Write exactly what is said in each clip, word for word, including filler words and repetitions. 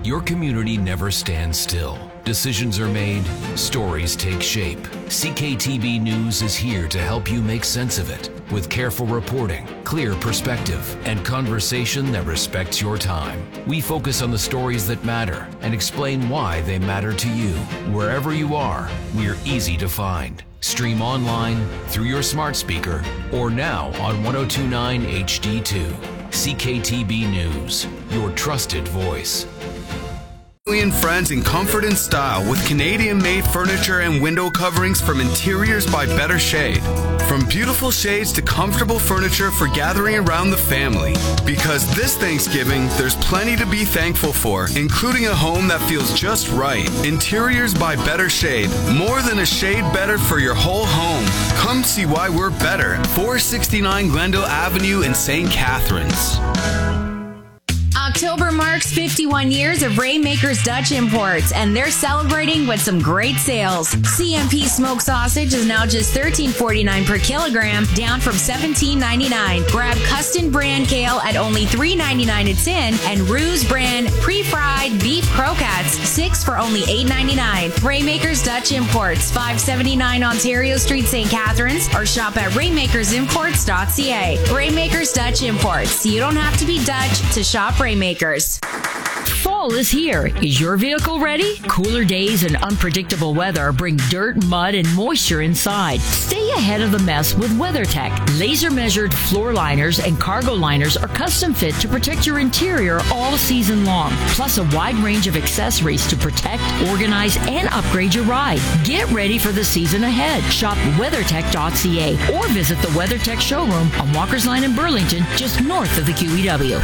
Your community never stands still. Decisions are made, stories take shape. C K T B News is here to help you make sense of it with careful reporting, clear perspective, and conversation that respects your time. We focus on the stories that matter and explain why they matter to you. Wherever you are, we're easy to find. Stream online, through your smart speaker, or now on ten twenty-nine H D two. C K T B News, your trusted voice. Family and friends in comfort and style with Canadian-made furniture and window coverings from Interiors by Better Shade. From beautiful shades to comfortable furniture for gathering around the family. Because this Thanksgiving, there's plenty to be thankful for, including a home that feels just right. Interiors by Better Shade. More than a shade better for your whole home. Come see why we're better. four sixty-nine Glendale Avenue in Saint Catharines. October marks fifty-one years of Rainmakers Dutch Imports, and they're celebrating with some great sales. C M P smoked sausage is now just thirteen forty-nine per kilogram, down from seventeen ninety-nine. Grab Custom brand kale at only three ninety-nine a tin, and Ruse brand pre-fried beef croquettes, six for only eight ninety-nine. Rainmakers Dutch Imports, five seventy-nine Ontario Street, Saint Catharines, or shop at rainmakers imports dot c a. Rainmakers Dutch Imports. You don't have to be Dutch to shop Rainmakers. Fall is here. Is your vehicle ready? Cooler days and unpredictable weather bring dirt, mud, and moisture inside. Stay ahead of the mess with WeatherTech. Laser-measured floor liners and cargo liners are custom fit to protect your interior all season long. Plus a wide range of accessories to protect, organize, and upgrade your ride. Get ready for the season ahead. Shop weathertech dot c a or visit the WeatherTech showroom on Walker's Line in Burlington, just north of the Q E W.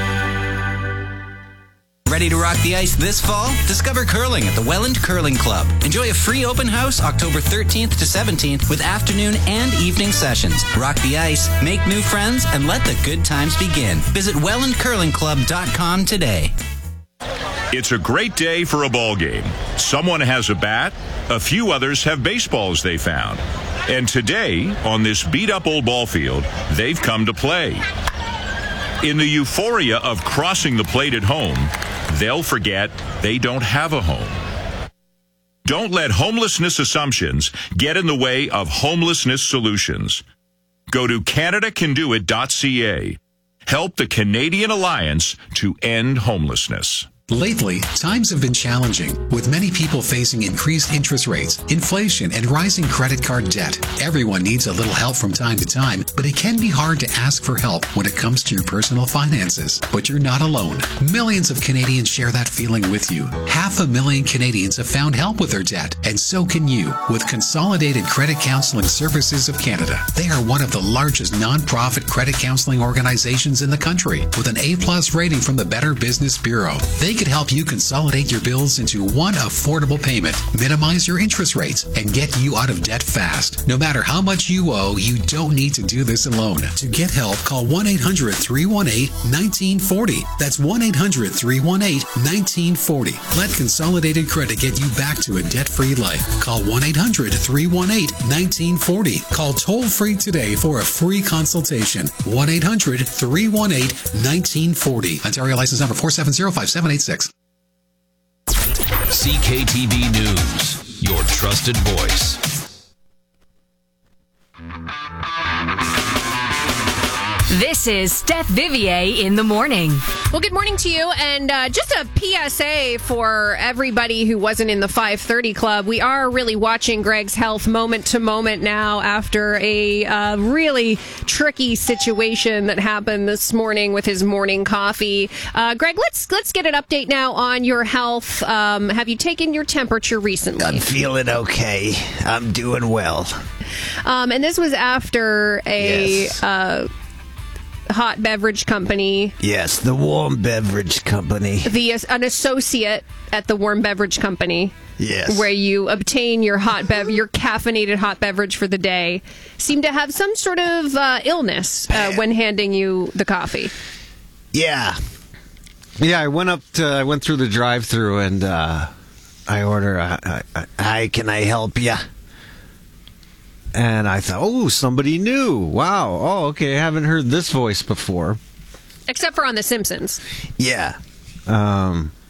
Ready to rock the ice this fall? Discover curling at the Welland Curling Club. Enjoy a free open house October thirteenth to seventeenth with afternoon and evening sessions. Rock the ice, make new friends, and let the good times begin. Visit welland curling club dot com today. It's a great day for a ball game. Someone has a bat, a few others have baseballs they found. And today, on this beat-up old ball field, they've come to play. In the euphoria of crossing the plate at home, they'll forget they don't have a home. Don't let homelessness assumptions get in the way of homelessness solutions. Go to canada can do it dot c a. Help the Canadian Alliance to End Homelessness. Lately, times have been challenging, with many people facing increased interest rates, inflation, and rising credit card debt. Everyone needs a little help from time to time, but it can be hard to ask for help when it comes to your personal finances. But you're not alone. Millions of Canadians share that feeling with you. Half a million Canadians have found help with their debt, and so can you with Consolidated Credit Counseling Services of Canada. They are one of the largest non-profit credit counseling organizations in the country, with an A plus rating from the Better Business Bureau. They could help you consolidate your bills into one affordable payment, minimize your interest rates, and get you out of debt fast. No matter how much you owe, you don't need to do this alone. To get help, call one eight hundred three one eight one nine four zero. That's one eight hundred three one eight one nine four zero. Let Consolidated Credit get you back to a debt-free life. Call one eight hundred three one eight one nine four zero. Call toll-free today for a free consultation. one eight hundred three one eight one nine four zero. Ontario license number four seven zero five seven eight six. C K T B News, your trusted voice. This is Steph Vivier in the morning. Well, good morning to you. And uh, just a P S A for everybody who wasn't in the five thirty club. We are really watching Greg's health moment to moment now after a uh, really tricky situation that happened this morning with his morning coffee. Uh, Greg, let's let's get an update now on your health. Um, have you taken your temperature recently? I'm feeling okay. I'm doing well. Um, and this was after a... Yes. Uh, hot beverage company. Yes, the warm beverage company. The an associate at the warm beverage company. Yes. Where you obtain your hot bev, your caffeinated hot beverage for the day, seem to have some sort of uh, illness uh, when handing you the coffee. Yeah. Yeah, I went up to, I went through the drive-thru and uh, I order, uh, hi, can I help ya? And I thought, oh, somebody new. Wow. Oh, okay. I haven't heard this voice before. Except for on The Simpsons. Yeah. Um,